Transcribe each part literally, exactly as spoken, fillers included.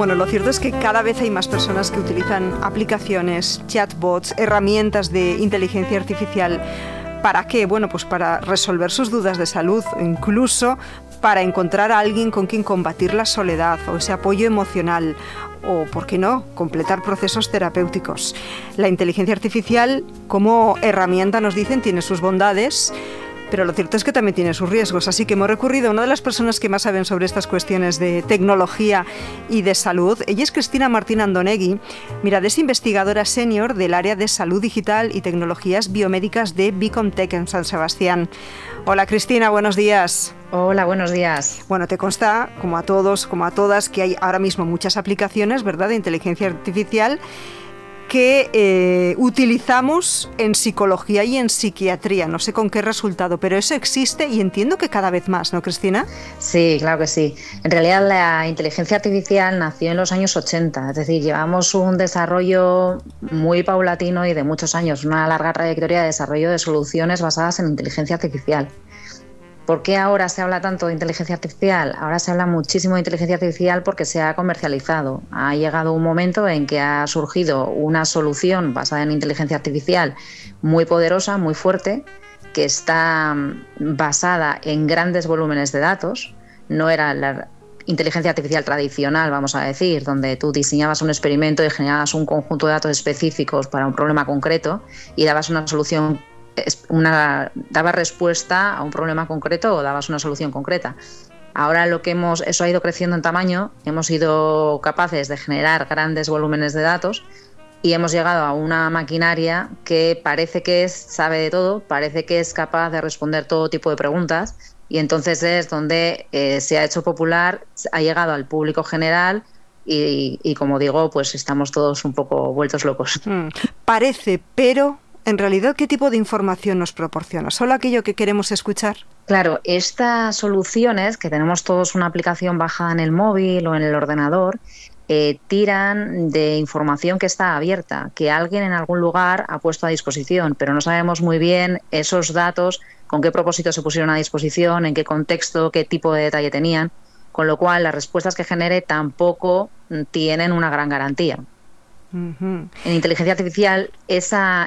Bueno, lo cierto es que cada vez hay más personas que utilizan aplicaciones, chatbots, herramientas de inteligencia artificial. ¿Para qué? Bueno, pues para resolver sus dudas de salud o incluso para encontrar a alguien con quien combatir la soledad o ese apoyo emocional o, ¿por qué no?, completar procesos terapéuticos. La inteligencia artificial, como herramienta, nos dicen, tiene sus bondades, pero lo cierto es que también tiene sus riesgos, así que hemos recurrido a una de las personas que más saben sobre estas cuestiones de tecnología y de salud. Ella es Cristina Martín Andonegui. Mira, es investigadora senior del área de salud digital y tecnologías biomédicas de Bicomtech en San Sebastián. Hola Cristina, buenos días. Hola, buenos días. Bueno, te consta, como a todos, como a todas, que hay ahora mismo muchas aplicaciones, ¿verdad?, de inteligencia artificial que eh, utilizamos en psicología y en psiquiatría. No sé con qué resultado, pero eso existe y entiendo que cada vez más, ¿no, Cristina? Sí, claro que sí. En realidad la inteligencia artificial nació en los años ochenta, es decir, llevamos un desarrollo muy paulatino y de muchos años, una larga trayectoria de desarrollo de soluciones basadas en inteligencia artificial. ¿Por qué ahora se habla tanto de inteligencia artificial? Ahora se habla muchísimo de inteligencia artificial porque se ha comercializado. Ha llegado un momento en que ha surgido una solución basada en inteligencia artificial muy poderosa, muy fuerte, que está basada en grandes volúmenes de datos. No era la inteligencia artificial tradicional, vamos a decir, donde tú diseñabas un experimento y generabas un conjunto de datos específicos para un problema concreto y dabas una solución Una, daba respuesta a un problema concreto o dabas una solución concreta. Ahora lo que hemos, eso ha ido creciendo en tamaño, hemos sido capaces de generar grandes volúmenes de datos y hemos llegado a una maquinaria que parece que es, sabe de todo, parece que es capaz de responder todo tipo de preguntas y entonces es donde eh, se ha hecho popular, ha llegado al público general y, y como digo, pues estamos todos un poco vueltos locos. Mm, parece, pero... En realidad, ¿qué tipo de información nos proporciona? ¿Solo aquello que queremos escuchar? Claro, estas soluciones, que tenemos todos una aplicación bajada en el móvil o en el ordenador, eh, tiran de información que está abierta, que alguien en algún lugar ha puesto a disposición, pero no sabemos muy bien esos datos, con qué propósito se pusieron a disposición, en qué contexto, qué tipo de detalle tenían, con lo cual las respuestas que genere tampoco tienen una gran garantía. Uh-huh. En inteligencia artificial esa,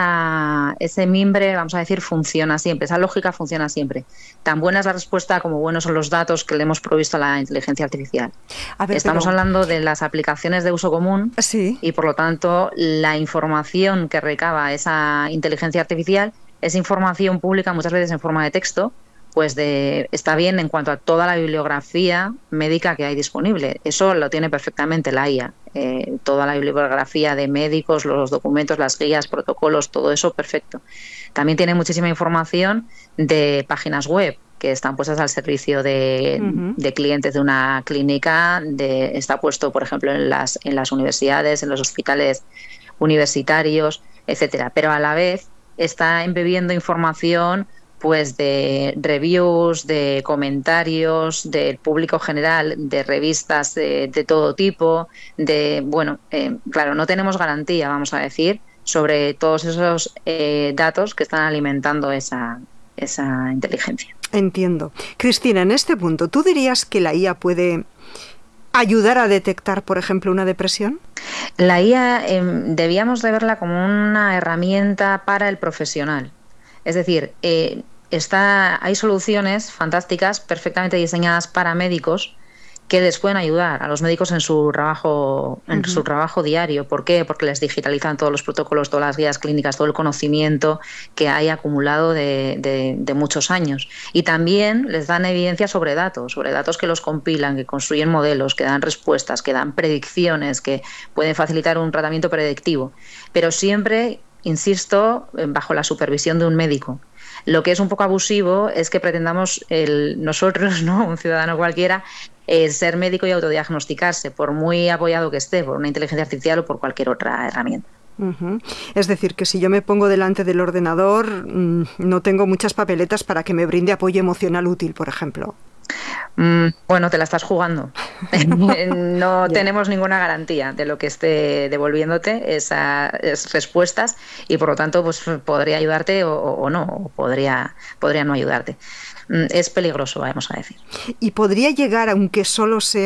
esa, ese mimbre, vamos a decir, funciona siempre, esa lógica funciona siempre. Tan buena es la respuesta como buenos son los datos que le hemos provisto a la inteligencia artificial. A ver, Estamos pero... hablando de las aplicaciones de uso común, ¿sí?, y por lo tanto la información que recaba esa inteligencia artificial es información pública, muchas veces en forma de texto, pues de, está bien en cuanto a toda la bibliografía médica que hay disponible. Eso lo tiene perfectamente la I A. Eh, toda la bibliografía de médicos, los documentos, las guías, protocolos, todo eso perfecto. También tiene muchísima información de páginas web que están puestas al servicio de, uh-huh. de clientes de una clínica, de, está puesto, por ejemplo, en las, en las universidades, en los hospitales universitarios, etcétera. Pero a la vez está embebiendo información pues de reviews, de comentarios del público general, de revistas de, de todo tipo, de, bueno, eh, claro, no tenemos garantía, vamos a decir, sobre todos esos eh, datos que están alimentando esa, esa inteligencia. Entiendo. Cristina, en este punto, ¿tú dirías que la I A puede ayudar a detectar, por ejemplo, una depresión? La I A eh, debíamos de verla como una herramienta para el profesional. Es decir, eh, Está, hay soluciones fantásticas, perfectamente diseñadas para médicos que les pueden ayudar a los médicos en su trabajo, en uh-huh. su trabajo diario. ¿Por qué? Porque les digitalizan todos los protocolos, todas las guías clínicas, todo el conocimiento que hay acumulado de, de, de muchos años. Y también les dan evidencia sobre datos, sobre datos que los compilan, que construyen modelos, que dan respuestas, que dan predicciones, que pueden facilitar un tratamiento predictivo. Pero siempre, insisto, bajo la supervisión de un médico. Lo que es un poco abusivo es que pretendamos el, nosotros, ¿no?, un ciudadano cualquiera, eh, ser médico y autodiagnosticarse, por muy apoyado que esté por una inteligencia artificial o por cualquier otra herramienta. Uh-huh. Es decir, que si yo me pongo delante del ordenador, mmm, no tengo muchas papeletas para que me brinde apoyo emocional útil, por ejemplo. Mm, bueno, te la estás jugando. No tenemos ninguna garantía de lo que esté devolviéndote esas respuestas y por lo tanto pues podría ayudarte o, o no, o podría, podría no ayudarte. Es peligroso, vamos a decir. ¿Y podría llegar, aunque solo sea a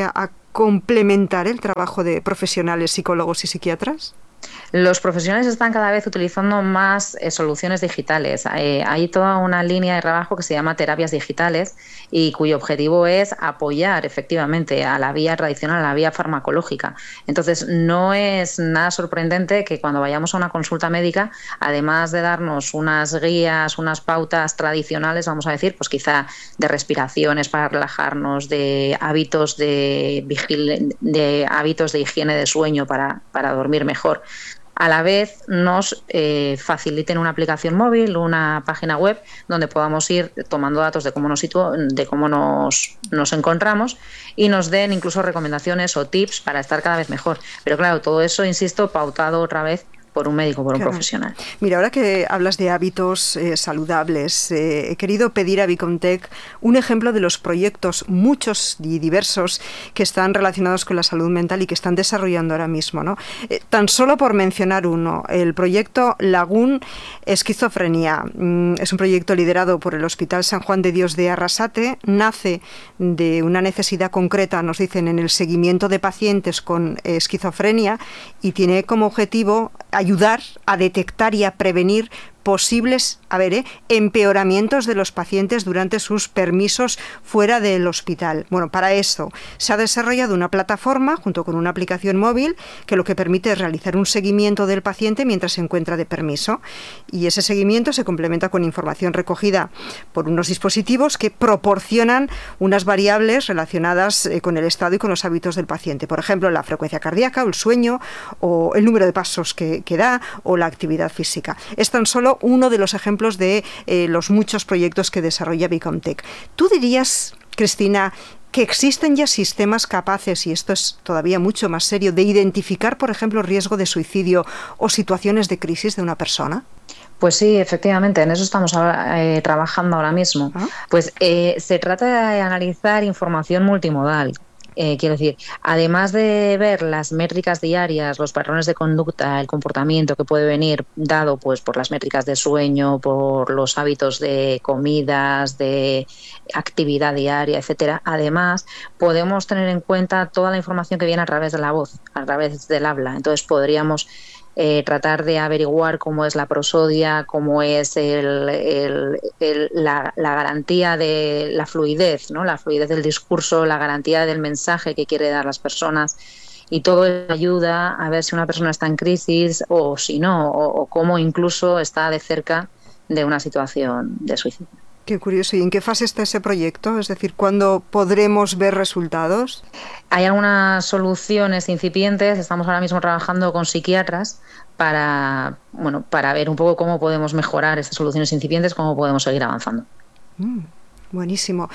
complementar el trabajo de profesionales psicólogos y psiquiatras? Los profesionales están cada vez utilizando más eh, soluciones digitales. Eh, hay toda una línea de trabajo que se llama terapias digitales y cuyo objetivo es apoyar efectivamente a la vía tradicional, a la vía farmacológica. Entonces, no es nada sorprendente que cuando vayamos a una consulta médica, además de darnos unas guías, unas pautas tradicionales, vamos a decir, pues quizá de respiraciones para relajarnos, de hábitos de, vigil- de hábitos de higiene de sueño para, para dormir mejor, a la vez nos eh, faciliten una aplicación móvil, una página web donde podamos ir tomando datos de cómo nos situ- de cómo nos, nos encontramos y nos den incluso recomendaciones o tips para estar cada vez mejor. Pero claro, todo eso, insisto, pautado otra vez por un médico, por un claro. profesional. Mira, ahora que hablas de hábitos eh, saludables, eh, he querido pedir a Bicomtech un ejemplo de los proyectos, muchos y diversos, que están relacionados con la salud mental y que están desarrollando ahora mismo, ¿no? Eh, tan solo por mencionar uno, el proyecto Lagún Esquizofrenia. Mm, es un proyecto liderado por el Hospital San Juan de Dios de Arrasate, nace de una necesidad concreta, nos dicen, en el seguimiento de pacientes con esquizofrenia y tiene como objetivo ayudar a detectar y a prevenir posibles, a ver, ¿eh? empeoramientos de los pacientes durante sus permisos fuera del hospital. Bueno, para eso se ha desarrollado una plataforma junto con una aplicación móvil que lo que permite es realizar un seguimiento del paciente mientras se encuentra de permiso, y ese seguimiento se complementa con información recogida por unos dispositivos que proporcionan unas variables relacionadas eh, con el estado y con los hábitos del paciente. Por ejemplo, la frecuencia cardíaca o el sueño o el número de pasos que, que da o la actividad física. Es tan solo uno de los ejemplos de eh, los muchos proyectos que desarrolla Bicomtech. ¿Tú dirías, Cristina, que existen ya sistemas capaces, y esto es todavía mucho más serio, de identificar, por ejemplo, riesgo de suicidio o situaciones de crisis de una persona? Pues sí, efectivamente, en eso estamos ahora, eh, trabajando ahora mismo. ¿Ah? Pues eh, se trata de analizar información multimodal. Eh, quiero decir, además de ver las métricas diarias, los patrones de conducta, el comportamiento que puede venir dado pues por las métricas de sueño, por los hábitos de comidas, de actividad diaria, etcétera, además podemos tener en cuenta toda la información que viene a través de la voz, a través del habla. Entonces podríamos Eh, tratar de averiguar cómo es la prosodia, cómo es el, el, el, la, la garantía de la fluidez, ¿no? La fluidez del discurso, la garantía del mensaje que quiere dar las personas, y todo eso ayuda a ver si una persona está en crisis o si no, o, o cómo incluso está de cerca de una situación de suicidio. Qué curioso. ¿Y en qué fase está ese proyecto? Es decir, ¿cuándo podremos ver resultados? Hay algunas soluciones incipientes. Estamos ahora mismo trabajando con psiquiatras para, bueno, para ver un poco cómo podemos mejorar estas soluciones incipientes, cómo podemos seguir avanzando. Mm, buenísimo.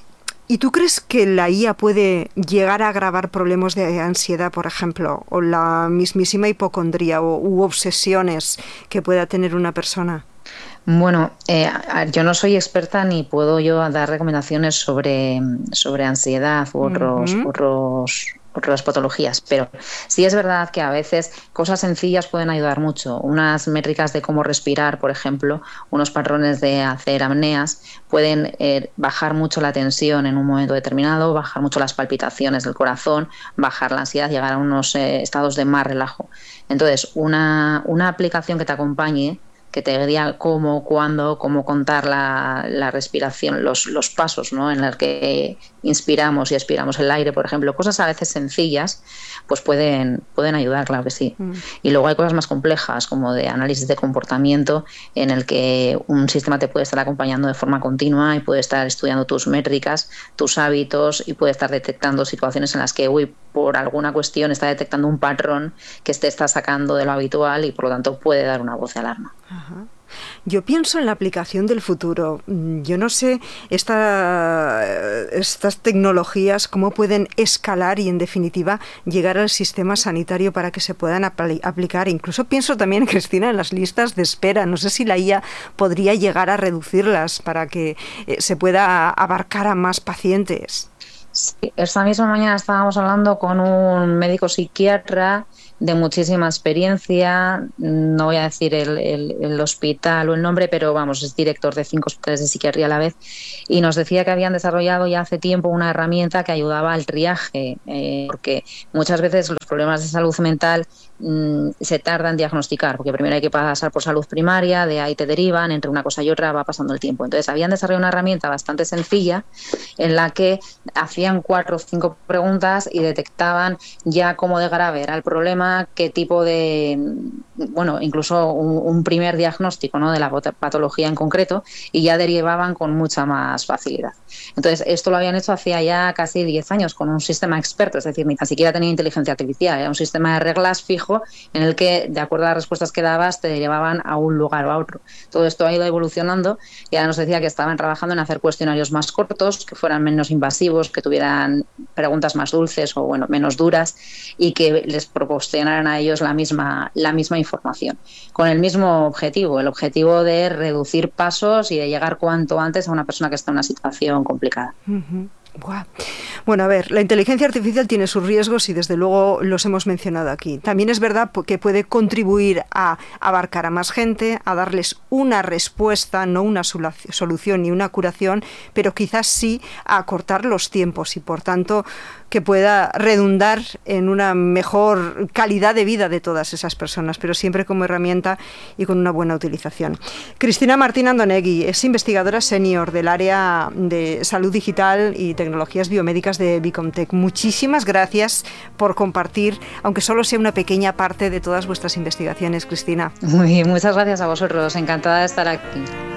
¿Y tú crees que la I A puede llegar a agravar problemas de ansiedad, por ejemplo, o la mismísima hipocondría o, u obsesiones que pueda tener una persona? Bueno, eh, yo no soy experta ni puedo yo dar recomendaciones sobre, sobre ansiedad u otros, uh-huh. otros, otras patologías, pero sí es verdad que a veces cosas sencillas pueden ayudar mucho. Unas métricas de cómo respirar, por ejemplo, unos patrones de hacer apneas pueden eh, bajar mucho la tensión en un momento determinado, bajar mucho las palpitaciones del corazón, bajar la ansiedad, llegar a unos eh, estados de más relajo. Entonces, una, una aplicación que te acompañe, que te diga cómo, cuándo, cómo contar la, la respiración, los, los pasos, ¿no?, en los que inspiramos y expiramos el aire, por ejemplo, cosas a veces sencillas, pues pueden, pueden ayudar, claro que sí. Mm. Y luego hay cosas más complejas, como de análisis de comportamiento, en el que un sistema te puede estar acompañando de forma continua y puede estar estudiando tus métricas, tus hábitos, y puede estar detectando situaciones en las que, uy, por alguna cuestión está detectando un patrón que te está sacando de lo habitual y por lo tanto puede dar una voz de alarma. Ajá. Yo pienso en la aplicación del futuro. Yo no sé esta, estas tecnologías cómo pueden escalar y, en definitiva, llegar al sistema sanitario para que se puedan apl- aplicar. Incluso pienso también, Cristina, en las listas de espera. No sé si la I A podría llegar a reducirlas para que eh, se pueda abarcar a más pacientes. Sí, esta misma mañana estábamos hablando con un médico psiquiatra de muchísima experiencia, no voy a decir el, el, el hospital o el nombre, pero vamos, es director de cinco hospitales de psiquiatría a la vez, y nos decía que habían desarrollado ya hace tiempo una herramienta que ayudaba al triaje, eh, porque muchas veces los problemas de salud mental mmm, se tarda en diagnosticar, porque primero hay que pasar por salud primaria, de ahí te derivan, entre una cosa y otra va pasando el tiempo. Entonces habían desarrollado una herramienta bastante sencilla en la que hacían cuatro o cinco preguntas y detectaban ya cómo de grave era el problema, qué tipo de, bueno, incluso un, un primer diagnóstico, ¿no?, de la patología en concreto, y ya derivaban con mucha más facilidad. Entonces, esto lo habían hecho hacía ya casi diez años con un sistema experto, es decir, ni tan siquiera tenía inteligencia artificial, era un sistema de reglas fijo en el que, de acuerdo a las respuestas que dabas, te derivaban a un lugar o a otro. Todo esto ha ido evolucionando y ahora nos decía que estaban trabajando en hacer cuestionarios más cortos, que fueran menos invasivos, que tuvieran preguntas más dulces o, bueno, menos duras, y que les proporcionaran a ellos la misma, la misma información, con el mismo objetivo, el objetivo de reducir pasos y de llegar cuanto antes a una persona que está en una situación complicada. Uh-huh. Wow. Bueno, a ver, la inteligencia artificial tiene sus riesgos y desde luego los hemos mencionado aquí. También es verdad que puede contribuir a abarcar a más gente, a darles una respuesta, no una solución ni una curación, pero quizás sí a acortar los tiempos y por tanto que pueda redundar en una mejor calidad de vida de todas esas personas, pero siempre como herramienta y con una buena utilización. Cristina Martín Andonegui es investigadora senior del área de salud digital y tecnologías biomédicas de Bicomtech. Muchísimas gracias por compartir, aunque solo sea una pequeña parte de todas vuestras investigaciones, Cristina. Muy bien, muchas gracias a vosotros, encantada de estar aquí.